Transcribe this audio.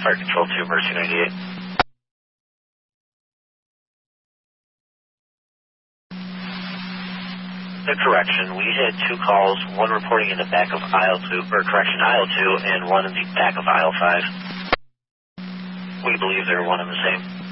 Fire Control to Mercy 98. The correction, we had two calls, one reporting in the back of aisle 2, or correction, aisle 2, and one in the back of aisle 5. We believe they're one and the same.